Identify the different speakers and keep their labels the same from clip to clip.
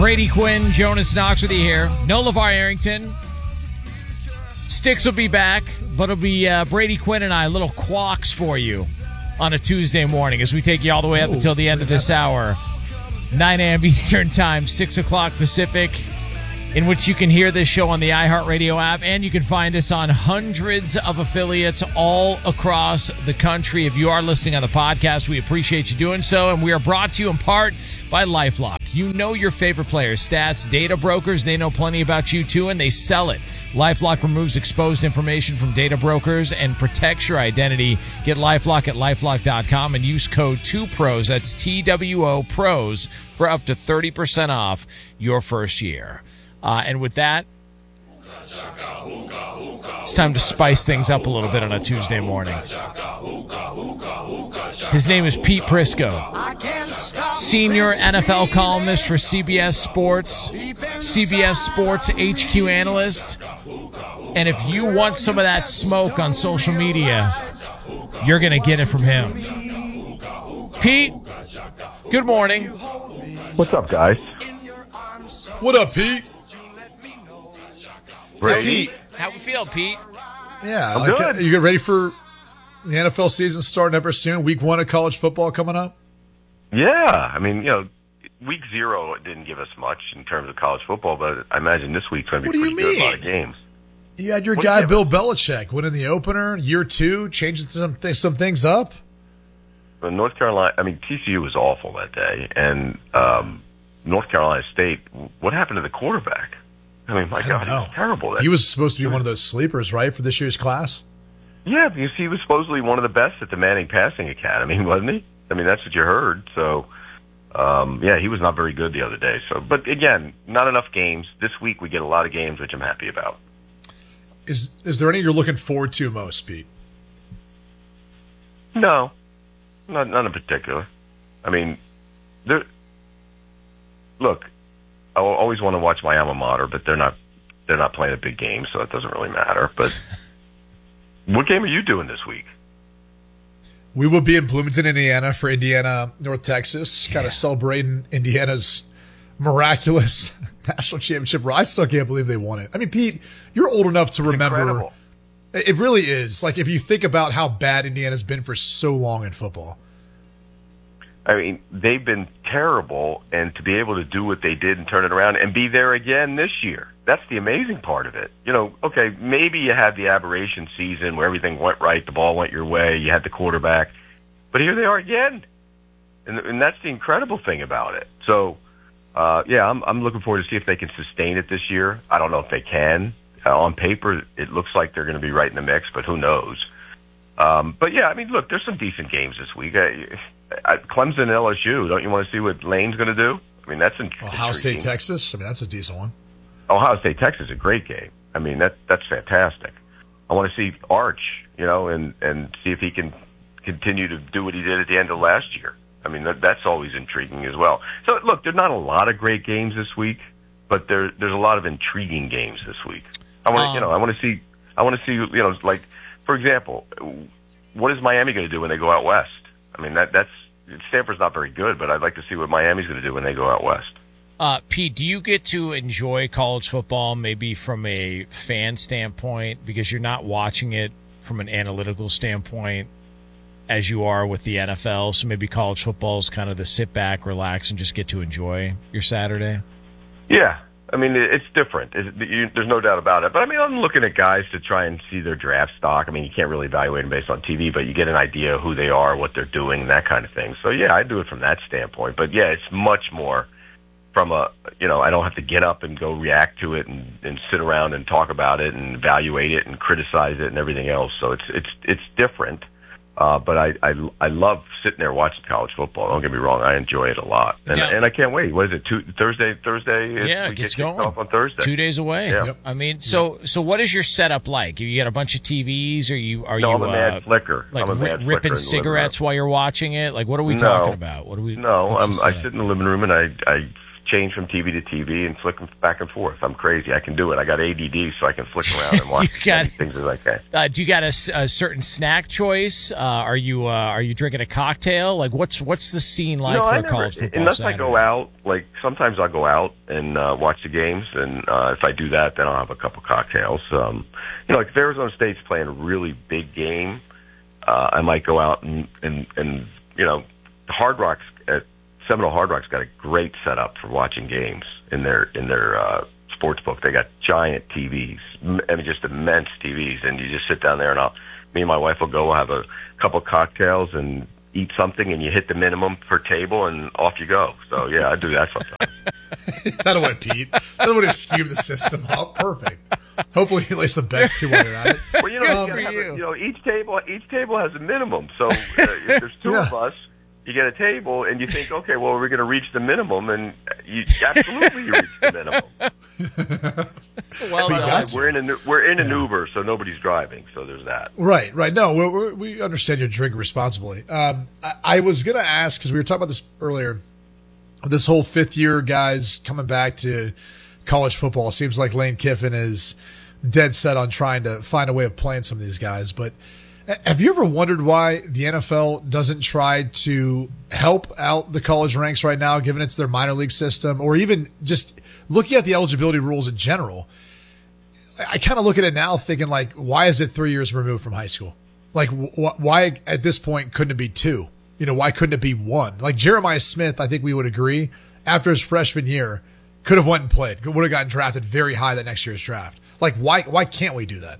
Speaker 1: Brady Quinn, Jonas Knox with you here. No LeVar Arrington. Sticks will be back, but it'll be Brady Quinn and I, little quacks for you on a Tuesday morning as we take you all the way up until the end of this hour. 9 a.m. Eastern Time, 6 o'clock Pacific, in which you can hear this show on the iHeartRadio app, and you can find us on hundreds of affiliates all across the country. If you are listening on the podcast, we appreciate you doing so, and we are brought to you in part by LifeLock. You know your favorite players' stats, data brokers, they know plenty about you too, and they sell it. LifeLock removes exposed information from data brokers and protects your identity. Get LifeLock at LifeLock.com and use code 2PROS, that's TWO PROS, for up to 30% off your first year. And with that, it's time to spice things up a little bit on a Tuesday morning. His name is Pete Prisco, senior NFL columnist for CBS Sports, CBS Sports HQ analyst. And if you want some of that smoke on social media, you're going to get it from him. Pete, good morning.
Speaker 2: What's up, guys?
Speaker 3: What up, Pete?
Speaker 2: Brady.
Speaker 1: How we feel, Pete?
Speaker 3: Yeah,
Speaker 2: I'm good.
Speaker 3: You get ready for the NFL season starting ever soon? Week 1 of college football coming up?
Speaker 2: Yeah, I mean, week 0 didn't give us much in terms of college football, but I imagine this week's going to be pretty good. A lot of games.
Speaker 3: You had your guy Bill Belichick winning the opener, year 2, changing some things up.
Speaker 2: But North Carolina, I mean, TCU was awful that day, and North Carolina State. What happened to the quarterback? I mean, my God, he was terrible.
Speaker 3: He was supposed to be one of those sleepers, right, for this year's class?
Speaker 2: Yeah, because he was supposedly one of the best at the Manning Passing Academy, wasn't he? I mean, that's what you heard. So, yeah, he was not very good the other day. So, but again, not enough games. This week we get a lot of games, which I'm happy about.
Speaker 3: Is there any you're looking forward to most, Pete?
Speaker 2: No, not in particular. I mean, look, I always want to watch my alma mater, but they're not playing a big game, so it doesn't really matter. But what game are you doing this week?
Speaker 3: We will be in Bloomington, Indiana for Indiana, North Texas, kind of celebrating Indiana's miraculous national championship. I still can't believe they won it. I mean, Pete, you're old enough to remember.
Speaker 2: Incredible.
Speaker 3: It really is. Like, if you think about how bad Indiana's been for so long in football.
Speaker 2: I mean, they've been terrible, and to be able to do what they did and turn it around and be there again this year, that's the amazing part of it. Okay, maybe you had the aberration season where everything went right, the ball went your way, you had the quarterback, but here they are again, and that's the incredible thing about it. So, yeah, I'm looking forward to see if they can sustain it this year. I don't know if they can. On paper, it looks like they're going to be right in the mix, but who knows? But, yeah, I mean, look, there's some decent games this week. Clemson and LSU, don't you want to see what Lane's going to do? I mean, that's intriguing.
Speaker 3: Ohio State, Texas, I mean, that's a decent one.
Speaker 2: Ohio State, Texas is a great game. I mean, that's fantastic. I want to see Arch, and see if he can continue to do what he did at the end of last year. I mean, that's always intriguing as well. So, look, there's not a lot of great games this week, but there's a lot of intriguing games this week. I want to see, like, for example, what is Miami going to do when they go out west? I mean, Stanford's not very good, but I'd like to see what Miami's going to do when they go out west.
Speaker 1: Pete, do you get to enjoy college football maybe from a fan standpoint because you're not watching it from an analytical standpoint as you are with the NFL? So maybe college football is kind of the sit back, relax, and just get to enjoy your Saturday?
Speaker 2: Yeah. I mean, it's different. There's no doubt about it. But, I mean, I'm looking at guys to try and see their draft stock. I mean, you can't really evaluate them based on TV, but you get an idea of who they are, what they're doing, that kind of thing. So, yeah, I do it from that standpoint. But, yeah, it's much more from I don't have to get up and go react to it and sit around and talk about it and evaluate it and criticize it and everything else. So it's different. But I love sitting there watching college football. Don't get me wrong, I enjoy it a lot, and I can't wait. What is it? Thursday?
Speaker 1: Yeah, it gets going
Speaker 2: off on Thursday.
Speaker 1: 2 days away.
Speaker 2: Yeah.
Speaker 1: Yep. I mean, so what is your setup like? You got a bunch of TVs, or
Speaker 2: No, I'm a mad flicker.
Speaker 1: Like
Speaker 2: I'm a mad
Speaker 1: ripping cigarettes while you're watching it? Like, what are we talking about?
Speaker 2: I sit in the living room and I change from TV to TV and flick them back and forth. I'm crazy. I can do it. I got ADD, so I can flick around and watch things like that.
Speaker 1: Do you got a certain snack choice? Are you drinking a cocktail? Like, what's the scene like for a college football
Speaker 2: unless
Speaker 1: Saturday?
Speaker 2: I go out, like sometimes I'll go out and watch the games, and if I do that, then I'll have a couple cocktails. Like if Arizona State's playing a really big game, I might go out and Hard Rock's at Seminole Hard Rock's got a great setup for watching games in their sports book. They got giant TVs, just immense TVs, and you just sit down there, and me and my wife will go have a couple cocktails and eat something, and you hit the minimum per table, and off you go. So yeah, I do that sometimes.
Speaker 3: That'll win, Pete. That'll win to skew the system up. Perfect. Hopefully, you lay some bets too while you're at it.
Speaker 2: Well, each table has a minimum. So if there's two of us, you get a table, and you think, okay, well, we're going to reach the minimum, and you reach the minimum.
Speaker 1: Well,
Speaker 2: we're in an Uber, so nobody's driving. So there's that.
Speaker 3: Right. No, we understand you drink responsibly. I was going to ask, because we were talking about this earlier, this whole fifth-year guys coming back to college football. It seems like Lane Kiffin is dead set on trying to find a way of playing some of these guys, but have you ever wondered why the NFL doesn't try to help out the college ranks right now, given it's their minor league system, or even just looking at the eligibility rules in general? I kind of look at it now thinking, like, why is it 3 years removed from high school? Like, why at this point couldn't it be 2? Why couldn't it be 1? Like Jeremiah Smith, I think we would agree, after his freshman year, could have went and played, would have gotten drafted very high that next year's draft. Like, why can't we do that?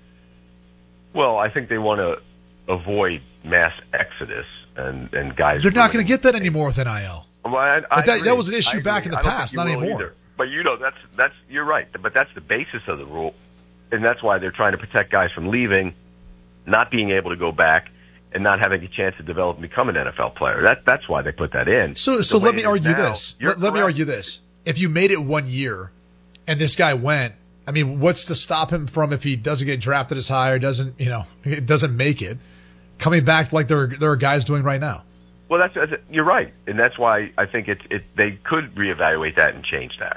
Speaker 2: Well, I think they want to avoid mass exodus and guys.
Speaker 3: They're not going to get that anymore with NIL.
Speaker 2: Well,
Speaker 3: that was an issue back in the past, not anymore.
Speaker 2: Either. But that's you're right. But that's the basis of the rule, and that's why they're trying to protect guys from leaving, not being able to go back, and not having a chance to develop and become an NFL player. That's why they put that in.
Speaker 3: So let me argue this. Let me argue this. If you made it 1 year, and this guy went. I mean, what's to stop him from, if he doesn't get drafted as high or doesn't make it, coming back like there are guys doing right now?
Speaker 2: Well, you're right, and that's why I think they could reevaluate that and change that.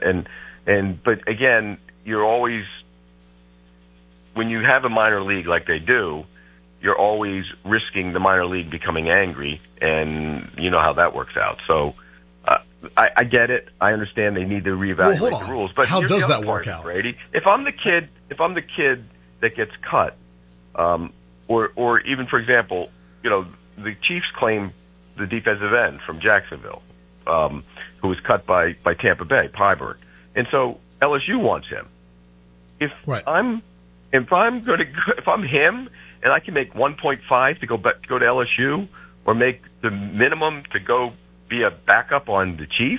Speaker 2: But again, you're always, when you have a minor league like they do, you're always risking the minor league becoming angry, and you know how that works out. So. I get it. I understand they need to reevaluate the rules. But
Speaker 3: how does that work out,
Speaker 2: Brady? If I'm the kid that gets cut, or even, for example, the Chiefs claim the defensive end from Jacksonville, who was cut by Tampa Bay, Pyburn, and so LSU wants him. If I'm him and I can make 1.5 to go to LSU, or make the minimum to go be a backup on the Chiefs,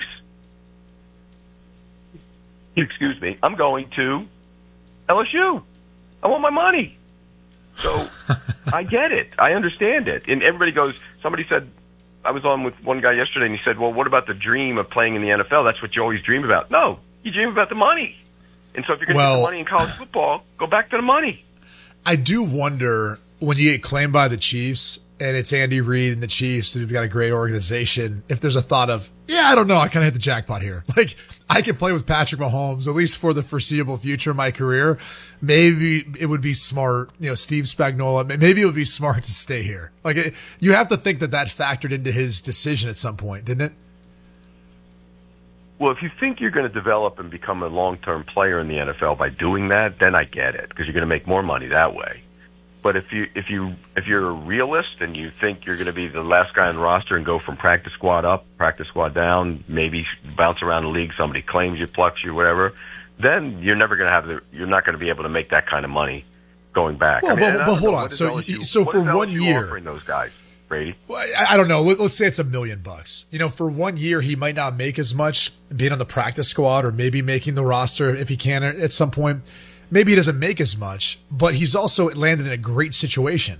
Speaker 2: excuse me, I'm going to LSU. I want my money. So I get it. I understand it. And everybody goes, somebody said, I was on with one guy yesterday, and he said, well, what about the dream of playing in the NFL? That's what you always dream about. No, you dream about the money. And so if you're going to get the money in college football, go back to the money.
Speaker 3: I do wonder, when you get claimed by the Chiefs, and it's Andy Reid and the Chiefs, who've got a great organization, if there's a thought of, I don't know, I kind of hit the jackpot here. Like, I can play with Patrick Mahomes, at least for the foreseeable future of my career. Maybe it would be smart, Steve Spagnuolo, maybe it would be smart to stay here. Like, you have to think that factored into his decision at some point, didn't it?
Speaker 2: Well, if you think you're going to develop and become a long-term player in the NFL by doing that, then I get it, because you're going to make more money that way. But if you're a realist and you think you're going to be the last guy on the roster and go from practice squad up, practice squad down, maybe bounce around the league, somebody claims you, plucks you, whatever, then you're never going to you're not going to be able to make that kind of money going back.
Speaker 3: Well, but hold on. So for 1 year,
Speaker 2: offering those guys, Brady?
Speaker 3: Well, I don't know. Let's say it's $1 million. For 1 year, he might not make as much being on the practice squad, or maybe making the roster if he can at some point. Maybe he doesn't make as much, but he's also landed in a great situation.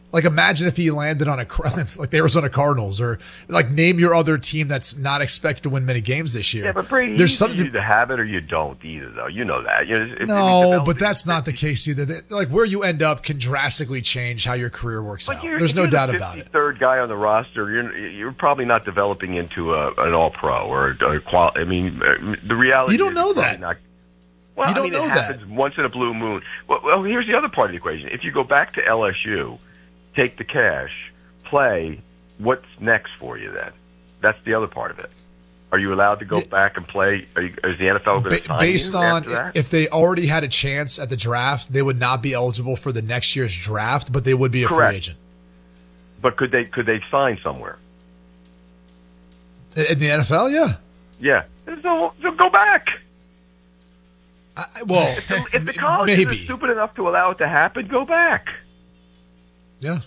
Speaker 3: Like, imagine if he landed on like the Arizona Cardinals, or like name your other team that's not expected to win many games this year.
Speaker 2: Yeah, but Brady,
Speaker 3: there's
Speaker 2: you either have it or you don't either, though. You know that.
Speaker 3: No, but that's not the case either. Like, where you end up can drastically change how your career works out. There's no doubt about it.
Speaker 2: Third guy on the roster, you're probably not developing into an All-Pro or a quality. I mean, the reality.
Speaker 3: You don't know that.
Speaker 2: Well,
Speaker 3: you don't know
Speaker 2: it happens once in a blue moon. Well, here's the other part of the equation. If you go back to LSU, take the cash, play, what's next for you then? That's the other part of it. Are you allowed to go back and play? Is the NFL going to sign
Speaker 3: based
Speaker 2: you
Speaker 3: on
Speaker 2: after that?
Speaker 3: If they already had a chance at the draft, they would not be eligible for the next year's draft, but they would be a free agent.
Speaker 2: But could they sign somewhere?
Speaker 3: In the NFL, yeah.
Speaker 2: Yeah. So go back.
Speaker 3: Well,
Speaker 2: if the colleges are stupid enough to allow it to happen, go back.
Speaker 3: Yeah.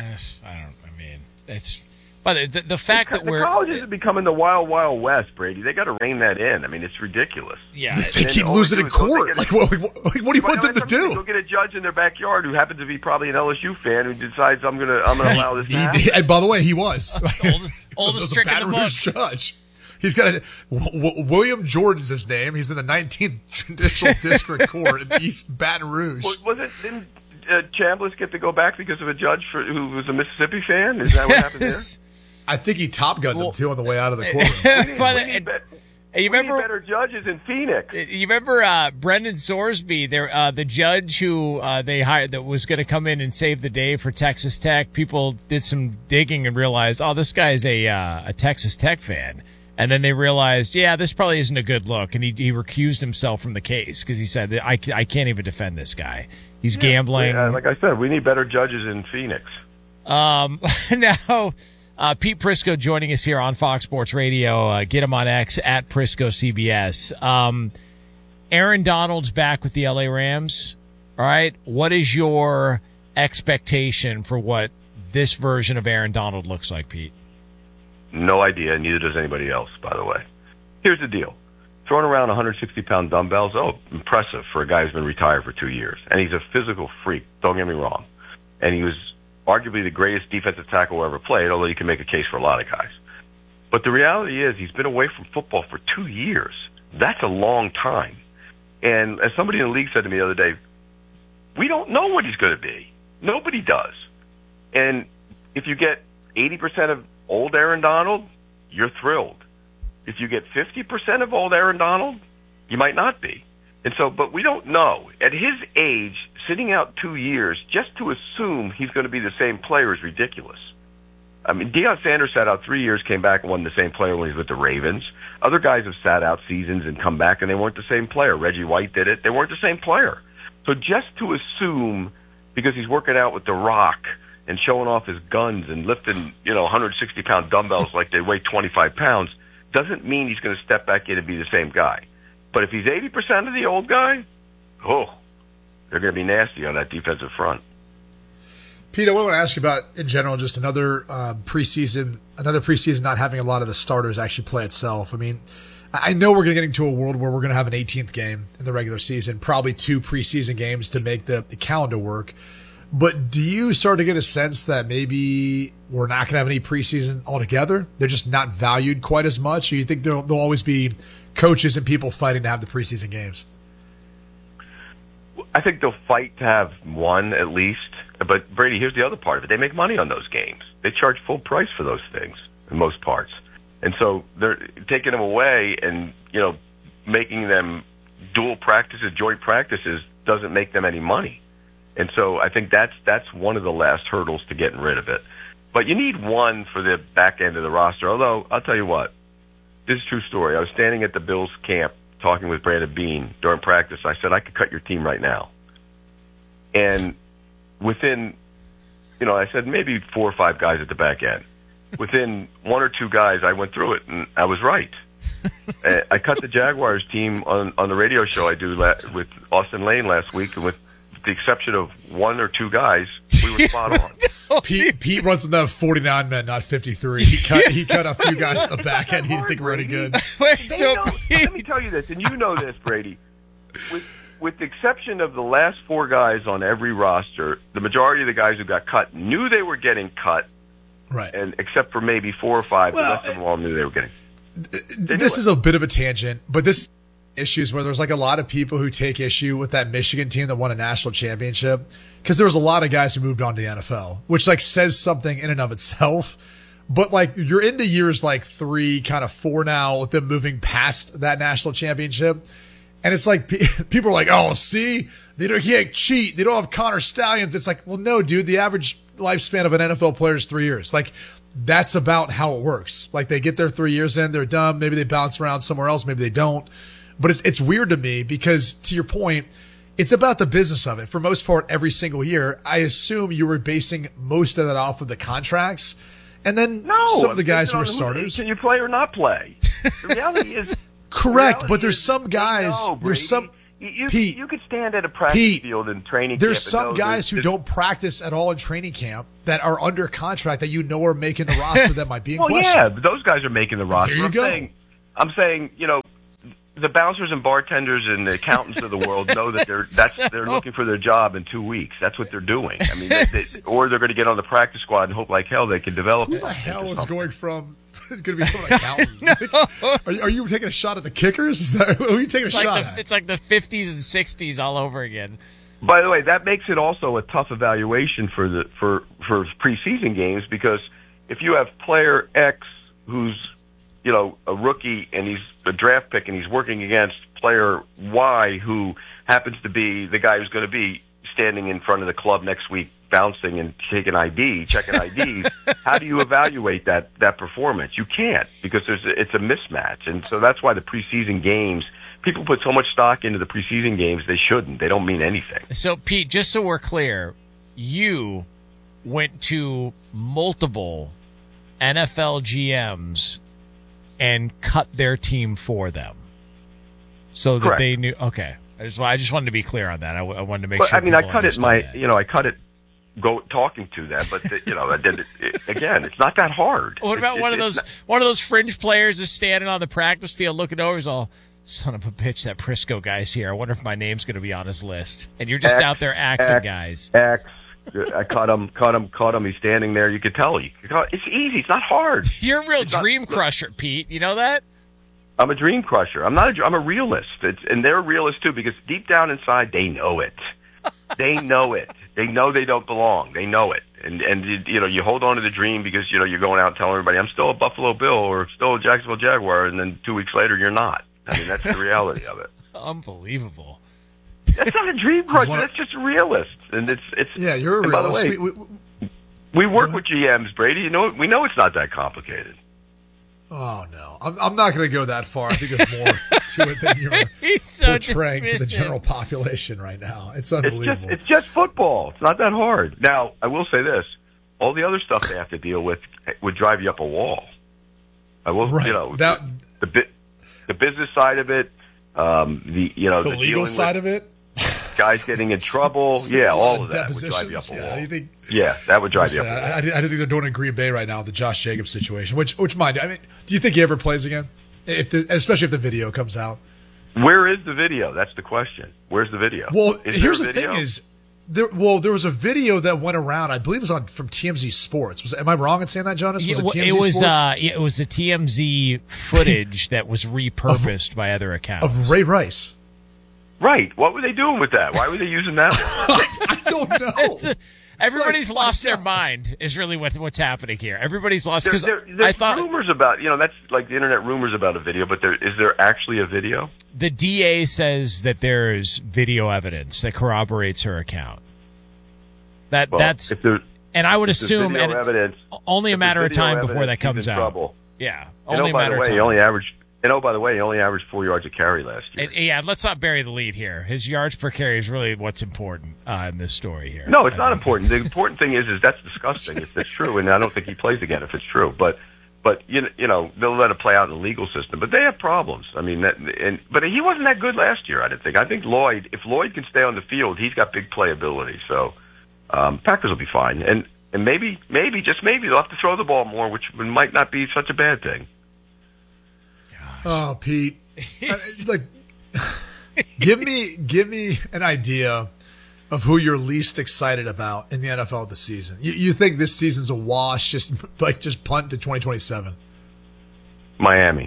Speaker 1: It's. But the fact that
Speaker 2: the colleges are becoming the wild, wild west, Brady. They got to rein that in. I mean, it's ridiculous.
Speaker 1: Yeah,
Speaker 3: they keep losing in court. Like, what do you want them to do?
Speaker 2: Go get a judge in their backyard who happens to be probably an LSU fan who decides I'm gonna allow this to happen.
Speaker 3: And by the way, he was
Speaker 1: oldest trick in the book.
Speaker 3: Judge. He's got William Jordan's his name. He's in the 19th Judicial District Court in East Baton Rouge.
Speaker 2: Didn't Chambliss get to go back because of a judge who was a Mississippi fan? Is that what happened there?
Speaker 3: I think he Top Gunned them too on the way out of the courtroom.
Speaker 1: You remember
Speaker 2: better judges in Phoenix?
Speaker 1: You remember Brendan Sorsby, the judge who they hired that was going to come in and save the day for Texas Tech? People did some digging and realized, oh, this guy's a Texas Tech fan. And then they realized, yeah, this probably isn't a good look, and he recused himself from the case because he said, I can't even defend this guy. He's gambling.
Speaker 2: Like I said, we need better judges in Phoenix.
Speaker 1: Now, Pete Prisco joining us here on Fox Sports Radio. Get him on X at Prisco CBS. Aaron Donald's back with the LA Rams. All right, what is your expectation for what this version of Aaron Donald looks like, Pete?
Speaker 2: No idea. Neither does anybody else, by the way. Here's the deal. Throwing around 160-pound dumbbells, impressive for a guy who's been retired for 2 years. And he's a physical freak, don't get me wrong. And he was arguably the greatest defensive tackle who ever played, although you can make a case for a lot of guys. But the reality is he's been away from football for 2 years. That's a long time. And as somebody in the league said to me the other day, we don't know what he's going to be. Nobody does. And if you get 80% of old Aaron Donald, you're thrilled. If you get 50% of old Aaron Donald, you might not be. And so, but we don't know. At his age, sitting out 2 years, just to assume he's going to be the same player is ridiculous. I mean, Deion Sanders sat out 3 years, came back and wasn't the same player when he was with the Ravens. Other guys have sat out seasons and come back and they weren't the same player. Reggie White did it. They weren't the same player. So just to assume, because he's working out with The Rock and showing off his guns and lifting, 160-pound dumbbells like they weigh 25 pounds, doesn't mean he's going to step back in and be the same guy. But if he's 80% of the old guy, they're going to be nasty on that defensive front.
Speaker 3: Pete, I want to ask you about, in general, just another preseason not having a lot of the starters actually play itself. I mean, I know we're going to get into a world where we're going to have an 18th game in the regular season, probably 2 preseason games to make the calendar work. But do you start to get a sense that maybe we're not going to have any preseason altogether? They're just not valued quite as much? Or you think there'll always be coaches and people fighting to have the preseason games?
Speaker 2: I think they'll fight to have one at least. But, Brady, here's the other part of it. They make money on those games. They charge full price for those things in most parts. And so they're taking them away and, making them dual practices, joint practices, doesn't make them any money. And so I think that's one of the last hurdles to getting rid of it. But you need one for the back end of the roster. Although, I'll tell you what, this is a true story. I was standing at the Bills camp talking with Brandon Beane during practice. I said, I could cut your team right now. And within, I said maybe 4 or 5 guys at the back end. Within 1 or 2 guys, I went through it, and I was right. I cut the Jaguars team on the radio show I do with Austin Lane last week, and with the exception of 1 or 2 guys, we were spot on.
Speaker 3: Pete runs enough 49 men, not 53. He cut a few guys in the back end he didn't think were any good.
Speaker 2: Let me tell you this, and you know this, Brady. with the exception of the last 4 guys on every roster, the majority of the guys who got cut knew they were getting cut.
Speaker 3: Right.
Speaker 2: And except for maybe 4 or 5, the rest of them all knew they were getting.
Speaker 3: This is a bit of a tangent, but this issues where there's like a lot of people who take issue with that Michigan team that won a national championship because there was a lot of guys who moved on to the NFL, which like says something in and of itself. But like you're into years like 3, kind of 4 now with them moving past that national championship. And it's like people are like, oh, see, can't cheat. They don't have Connor Stallions. It's like, well, no, dude, the average lifespan of an NFL player is 3 years. Like that's about how it works. Like they get their 3 years in, they're done. Maybe they bounce around somewhere else. Maybe they don't. But it's weird to me because, to your point, it's about the business of it. For most part, every single year, I assume you were basing most of that off of the contracts. And then some of the guys who were starters.
Speaker 2: Can you play or not play? The reality is...
Speaker 3: Correct, but there's some guys... there's some...
Speaker 2: Pete, you could stand at a practice field in training camp.
Speaker 3: There's some guys who don't practice at all in training camp that are under contract that you know are making the roster that might be in question.
Speaker 2: Yeah, but those guys are making the roster.
Speaker 3: There you go.
Speaker 2: I'm saying, the bouncers and bartenders and the accountants of the world know that they're looking for their job in 2 weeks. That's what they're doing. I mean, or they're going to get on the practice squad and hope like hell they can develop.
Speaker 3: Who the hell is going from going to become an accountant? Are you taking a shot at the kickers? Is that who are you taking a shot at?
Speaker 1: It's like the 50s and 60s all over again.
Speaker 2: By the way, that makes it also a tough evaluation for preseason games because if you have player X who's a rookie and he's a draft pick and he's working against player Y who happens to be the guy who's going to be standing in front of the club next week bouncing and checking IDs, how do you evaluate that performance? You can't because it's a mismatch. And so that's why the preseason games, people put so much stock into the preseason games, they shouldn't. They don't mean anything.
Speaker 1: So, Pete, just so we're clear, you went to multiple NFL GMs and cut their team for them so that
Speaker 2: Correct.
Speaker 1: they knew. Okay. I just wanted to be clear on that. I wanted to make sure.
Speaker 2: I mean, I cut it talking to them, but again, it's not that hard.
Speaker 1: What about one of those fringe players is standing on the practice field looking over, he's all, son of a bitch, that Prisco guy's here. I wonder if my name's going to be on his list. And you're just out there axing guys.
Speaker 2: I caught him. He's standing there. You could tell. It's easy. It's not hard.
Speaker 1: You're a real dream crusher, Pete. You know that?
Speaker 2: I'm a dream crusher. I'm a realist. And they're realists too because deep down inside, they know it. They know it. They know they don't belong. They know it. And you hold on to the dream because, you're going out and telling everybody, I'm still a Buffalo Bill or still a Jacksonville Jaguar. And then 2 weeks later, you're not. I mean, that's the reality of it.
Speaker 1: Unbelievable.
Speaker 2: That's not a dream crusher. That's just a realist. And it's
Speaker 3: yeah, you're a realist.
Speaker 2: By the way, we work with GMs, Brady. We know it's not that complicated.
Speaker 3: Oh, no. I'm not going to go that far. I think there's more to it than you're portraying to the general population right now. It's unbelievable.
Speaker 2: It's just football. It's not that hard. Now, I will say this. All the other stuff they have to deal with would drive you up a wall. I will, the business side of it, the
Speaker 3: legal side of it,
Speaker 2: guys getting in trouble, all of that would drive you up a wall. That would drive you up a wall.
Speaker 3: I don't think they're doing it in Green Bay right now, the Josh Jacobs situation. Which mind? I mean, do you think he ever plays again? Especially if the video comes out.
Speaker 2: Where is the video? That's the question. Where's the video?
Speaker 3: Well, here's the thing: there was a video that went around. I believe it was from TMZ Sports. Am I wrong in saying that, Jonas? Was it TMZ Sports?
Speaker 1: It was the TMZ footage that was repurposed by other accounts
Speaker 3: of Ray Rice.
Speaker 2: Right. What were they doing with that? Why were they using that one?
Speaker 3: I don't know.
Speaker 1: Everybody's lost their mind is really what's happening here. Everybody's lost because
Speaker 2: I thought rumors about that's like the internet rumors about a video, but is there actually a video?
Speaker 1: The DA says that there's video evidence that corroborates her account. That's and I would assume
Speaker 2: evidence,
Speaker 1: only a matter of time before that comes out.
Speaker 2: Trouble.
Speaker 1: Yeah, only a matter of time.
Speaker 2: By the way, he only averaged 4 yards a carry last year.
Speaker 1: Let's not bury the lead here. His yards per carry is really what's important in this story here.
Speaker 2: No, it's not important. The important thing is that's disgusting if it's true, and I don't think he plays again if it's true. But they'll let it play out in the legal system. But they have problems. I mean, but he wasn't that good last year. I didn't think. I think if Lloyd can stay on the field, he's got big playability. So Packers will be fine, and maybe just maybe they'll have to throw the ball more, which might not be such a bad thing.
Speaker 3: Oh, Pete. Give me an idea of who you're least excited about in the NFL this season. You think this season's a wash, just punt to 2027?
Speaker 2: Miami.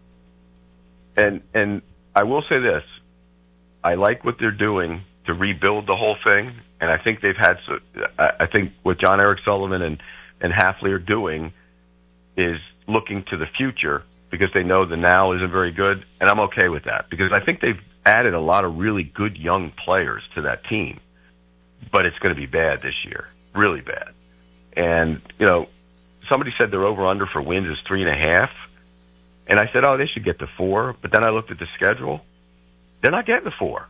Speaker 2: And I will say this. I like what they're doing to rebuild the whole thing, and I think they've had. I think what John Eric Sullivan and Hafley are doing is looking to the future because they know the now isn't very good, and I'm okay with that because I think they've added a lot of really good young players to that team, but it's going to be bad this year, really bad. And somebody said their over/under for wins is 3.5, and I said, oh, they should get to 4. But then I looked at the schedule. They're not getting the 4.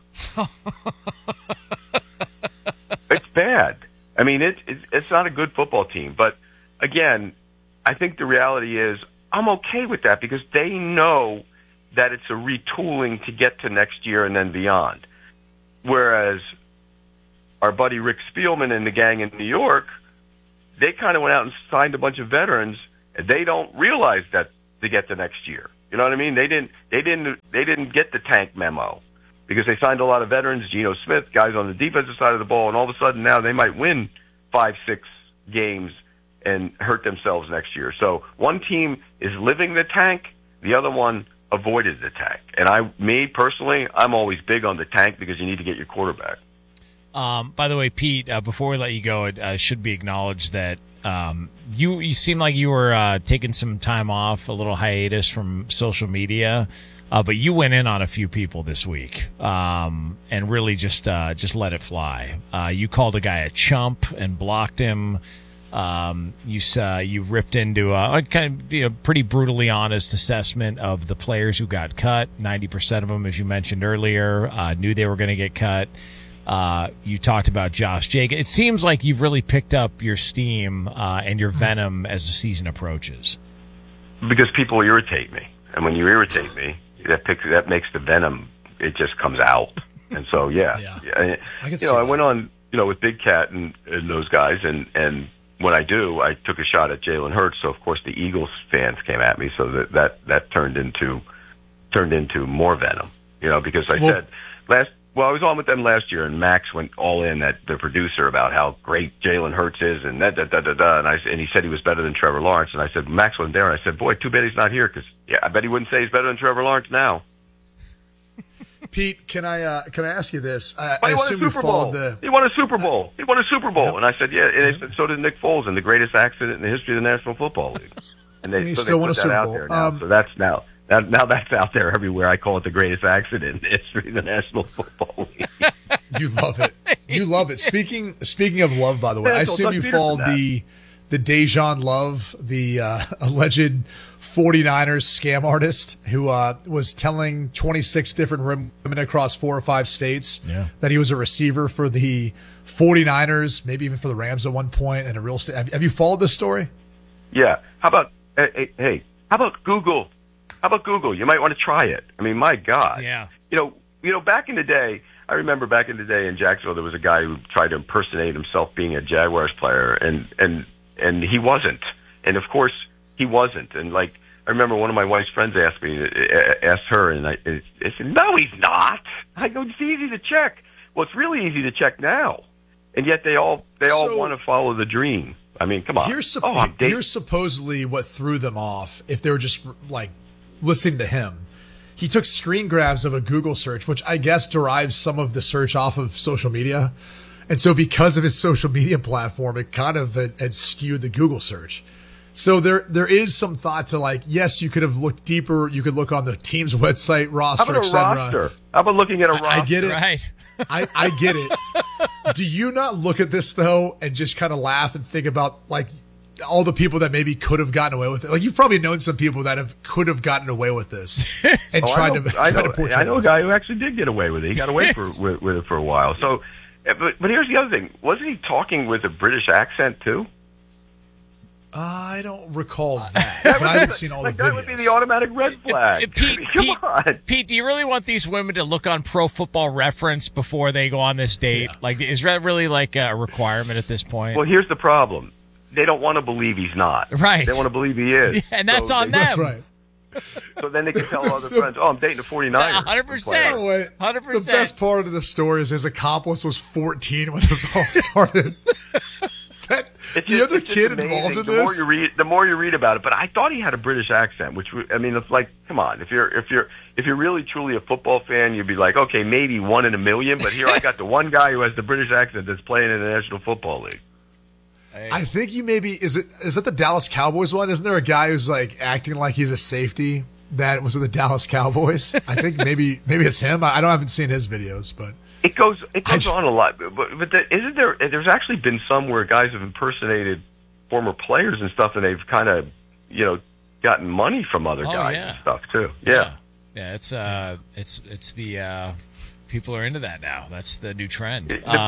Speaker 2: It's bad. I mean, it's not a good football team. But, again, I think the reality is I'm okay with that because they know that it's a retooling to get to next year and then beyond. Whereas our buddy Rick Spielman and the gang in New York, they kind of went out and signed a bunch of veterans, and they don't realize that to get to next year. You know what I mean? They didn't get the tank memo because they signed a lot of veterans, Geno Smith, guys on the defensive side of the ball, and all of a sudden now they might win 5-6 games and hurt themselves next year. So one team is living the tank, the other one avoided the tank. And me personally, I'm always big on the tank because you need to get your quarterback.
Speaker 1: By the way, Pete, before we let you go, it should be acknowledged that you seem like you were taking some time off, a little hiatus from social media, but you went in on a few people this week and really just let it fly. You called a guy a chump and blocked him. You ripped into a kind of pretty brutally honest assessment of the players who got cut. 90% of them, as you mentioned earlier, knew they were going to get cut. You talked about Josh Jacobs. It seems like you've really picked up your steam and your venom as the season approaches. Because
Speaker 2: people irritate me, and when you irritate me, that makes the venom. It just comes out, and so I went on with Big Cat and those guys, and when I took a shot at Jalen Hurts. So of course the Eagles fans came at me, so that turned into more venom, because I said I was on with them last year, and Max went all in at the producer about how great Jalen Hurts is, and and he said he was better than Trevor Lawrence, and I said Max wasn't there, and I said, boy, too bad he's not here, because I bet he wouldn't say he's better than Trevor Lawrence now.
Speaker 3: Pete, can I ask you this? I
Speaker 2: assume you followed He won a Super Bowl. He won a Super Bowl, yep. And I said, yeah, and they said, so did Nick Foles, in the greatest accident in the history of the National Football League, and they
Speaker 3: still won a Super Bowl.
Speaker 2: There now. So that's now. Now that's out there everywhere. I call it the greatest accident in the history of the National Football League.
Speaker 3: You love it. You love it. Speaking of love, by the way, I assume you followed the Dejan Love, the alleged 49ers scam artist who was telling 26 different women across 4 or 5 states that he was a receiver for the 49ers, maybe even for the Rams at one point, and a real estate. Have you followed this story?
Speaker 2: Yeah. How about how about Google? How about Google? You might want to try it. I mean, my God.
Speaker 1: Yeah.
Speaker 2: Back in the day, I remember back in the day in Jacksonville, there was a guy who tried to impersonate himself being a Jaguars player, and he wasn't. And of course, he wasn't. And I remember one of my wife's friends asked her, and I said, no, he's not. I go, it's easy to check. Well, it's really easy to check now. And yet they all want to follow the dream. I mean, come on.
Speaker 3: Here's supposedly what threw them off if they were just listening to him. He took screen grabs of a Google search, which I guess derives some of the search off of social media. And so because of his social media platform, it kind of had skewed the Google search. So there is some thought to yes, you could have looked deeper. You could look on the team's website, roster, etc.
Speaker 2: How about looking at a roster?
Speaker 3: I get it.
Speaker 1: Right.
Speaker 3: I get it. Do you not look at this, though, and just kind of laugh and think about, all the people that maybe could have gotten away with it? You've probably known some people that could have gotten away with this and tried to portray
Speaker 2: I know a guy who actually did get away with it. He got away with it for a while. So, but here's the other thing. Wasn't he talking with a British accent, too?
Speaker 3: I don't recall that, but I haven't seen all the videos.
Speaker 2: That would be the automatic red flag. Come on.
Speaker 1: Pete, do you really want these women to look on Pro Football Reference before they go on this date? Yeah. Is that really a requirement at this point?
Speaker 2: Well, here's the problem. They don't want to believe he's not.
Speaker 1: Right.
Speaker 2: They want to believe he is.
Speaker 1: Yeah, and that's on them.
Speaker 3: That's right.
Speaker 2: So then they can tell all their friends, "Oh, I'm dating a 49er."
Speaker 1: 100%.
Speaker 3: By the way,
Speaker 1: 100%.
Speaker 3: the best part of the story is his accomplice was 14 when this all started. The other kid involved in this.
Speaker 2: The more you read about it, but I thought he had a British accent, which I mean, it's like, come on, if you're really truly a football fan, you'd be like, okay, maybe 1 in a million, but here I got the one guy who has the British accent that's playing in the National Football League.
Speaker 3: I think is that the Dallas Cowboys one? Isn't there a guy who's like acting like he's a safety that was with the Dallas Cowboys? I think maybe it's him. I haven't seen his videos, but
Speaker 2: it goes on a lot. But isn't there? There's actually been some where guys have impersonated former players and stuff, and they've kind of gotten money from other guys and stuff too. Yeah.
Speaker 1: It's the people are into that now. That's the new trend.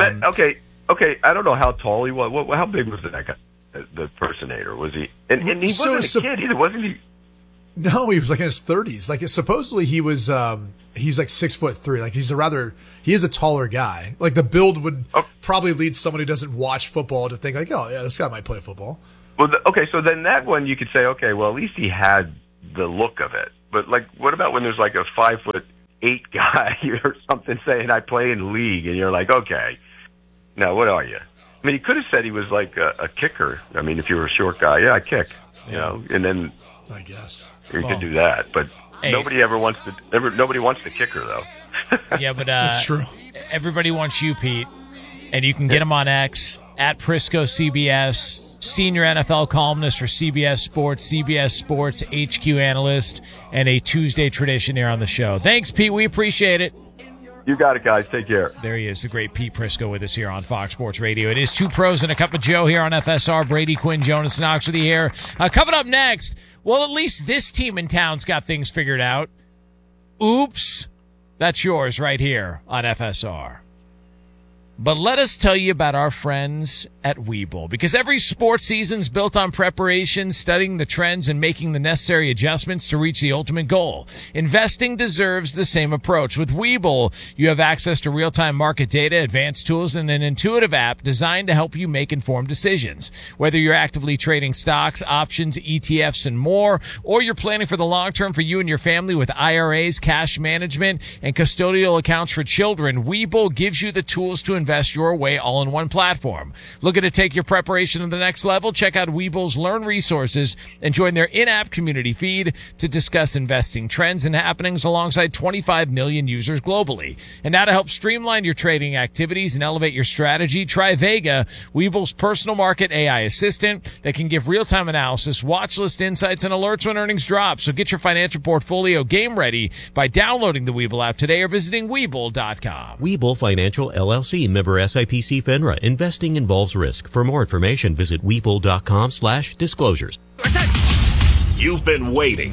Speaker 2: Okay, I don't know how tall he was. How big was that guy, the impersonator? Was he? And he wasn't a kid either, wasn't he?
Speaker 3: No, he was like in his 30s. Like supposedly he was. He's like 6'3". Like he is a taller guy. Like the build would probably lead someone who doesn't watch football to think like, oh yeah, this guy might play football.
Speaker 2: Well, so then that one you could say, okay, well at least he had the look of it. But like, what about when there's like a 5'8" guy or something saying I play in the league, and you're like, okay. Now, what are you? I mean, he could have said he was like a kicker. I mean, if you were a short guy, yeah, I kick. And then
Speaker 3: I guess
Speaker 2: you could do that. But nobody wants the kicker, though.
Speaker 1: Yeah, but
Speaker 3: that's true.
Speaker 1: Everybody wants you, Pete, and you can get him on X at Prisco CBS, senior NFL columnist for CBS Sports HQ analyst, and a Tuesday tradition here on the show. Thanks, Pete. We appreciate it.
Speaker 2: You got it, guys. Take care.
Speaker 1: There he is, the great Pete Prisco with us here on Fox Sports Radio. It is Two Pros and a Cup of Joe here on FSR. Brady Quinn, Jonas Knox with you here. Coming up next, well, at least this team in town's got things figured out. Oops. That's yours right here on FSR. But let us tell you about our friends at Webull, because every sports season's built on preparation, studying the trends, and making the necessary adjustments to reach the ultimate goal. Investing deserves the same approach. With Webull, you have access to real-time market data, advanced tools, and an intuitive app designed to help you make informed decisions. Whether you're actively trading stocks, options, ETFs, and more, or you're planning for the long term for you and your family with IRAs, cash management, and custodial accounts for children, Webull gives you the tools to invest your way all in one platform. Looking to take your preparation to the next level? Check out Webull's Learn Resources and join their in-app community feed to discuss investing trends and happenings alongside 25 million users globally. And now to help streamline your trading activities and elevate your strategy, try Vega, Webull's personal market AI assistant that can give real-time analysis, watch list insights, and alerts when earnings drop. So get your financial portfolio game ready by downloading the Webull app today or visiting Webull.com.
Speaker 4: Webull Financial LLC, member SIPC FINRA. Investing involves risk. For more information, visit Webull.com/disclosures.
Speaker 5: You've been waiting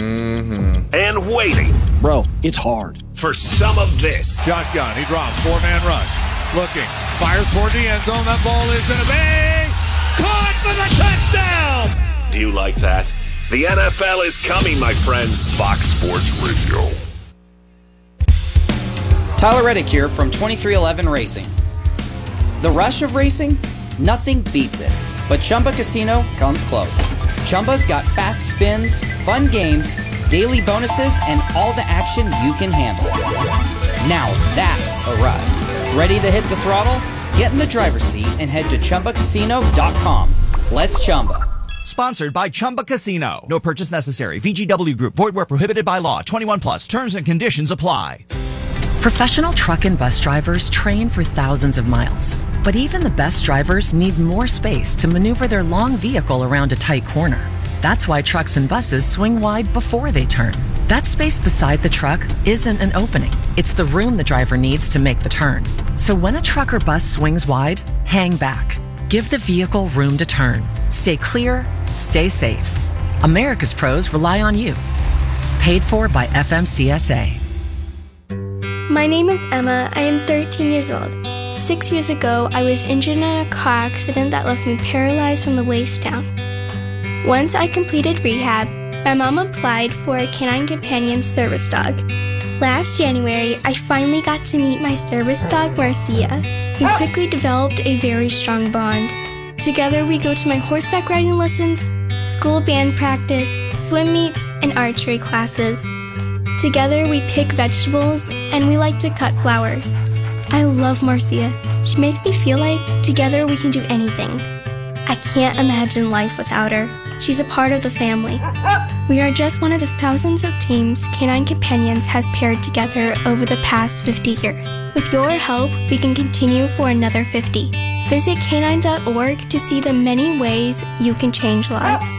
Speaker 5: and waiting.
Speaker 6: Bro, it's hard.
Speaker 5: For some of this.
Speaker 7: Shotgun, he drops, 4-man rush. Looking, fires toward the end zone. That ball is going to be caught for the touchdown.
Speaker 5: Do you like that? The NFL is coming, my friends. Fox Sports Radio.
Speaker 8: Tyler Reddick here from 2311 Racing. The rush of racing? Nothing beats it. But Chumba Casino comes close. Chumba's got fast spins, fun games, daily bonuses, and all the action you can handle. Now that's a ride. Ready to hit the throttle? Get in the driver's seat and head to ChumbaCasino.com. Let's Chumba.
Speaker 9: Sponsored by Chumba Casino. No purchase necessary. VGW Group. Void where prohibited by law. 21 plus. Terms and conditions apply.
Speaker 10: Professional truck and bus drivers train for thousands of miles. But even the best drivers need more space to maneuver their long vehicle around a tight corner. That's why trucks and buses swing wide before they turn. That space beside the truck isn't an opening. It's the room the driver needs to make the turn. So when a truck or bus swings wide, hang back. Give the vehicle room to turn. Stay clear, stay safe. America's pros rely on you. Paid for by FMCSA.
Speaker 11: My name is Emma. I am 13 years old. 6 years ago, I was injured in a car accident that left me paralyzed from the waist down. Once I completed rehab, my mom applied for a Canine Companion service dog. Last January, I finally got to meet my service dog, Marcia, who quickly developed a very strong bond. Together we go to my horseback riding lessons, school band practice, swim meets, and archery classes. Together we pick vegetables and we like to cut flowers. I love Marcia. She makes me feel like together we can do anything. I can't imagine life without her. She's a part of the family. We are just one of the thousands of teams Canine Companions has paired together over the past 50 years. With your help, we can continue for another 50. Visit canine.org to see the many ways you can change lives.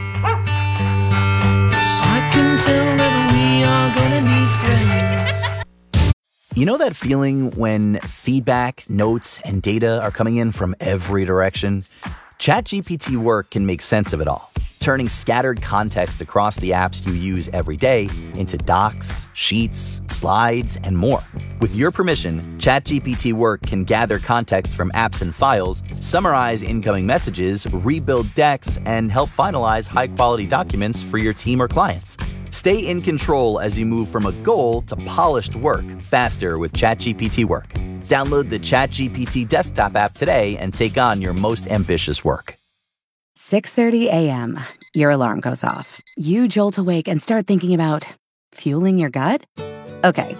Speaker 6: I can tell that we are gonna be friends.
Speaker 12: You know that feeling when feedback, notes, and data are coming in from every direction? ChatGPT Work can make sense of it all, turning scattered context across the apps you use every day into docs, sheets, slides, and more. With your permission, ChatGPT Work can gather context from apps and files, summarize incoming messages, rebuild decks, and help finalize high-quality documents for your team or clients. Stay in control as you move from a goal to polished work faster with ChatGPT Work. Download the ChatGPT desktop app today and take on your most ambitious work.
Speaker 13: 6:30 a.m. Your alarm goes off. You jolt awake and start thinking about fueling your gut? Okay,